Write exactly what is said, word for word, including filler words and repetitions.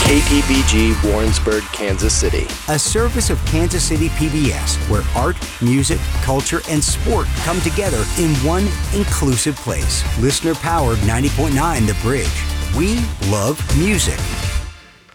K P B G Warrensburg, Kansas City. A service of Kansas City P B S, where art, music, culture, and sport come together in one inclusive place. Listener-powered ninety point nine The Bridge. We love music.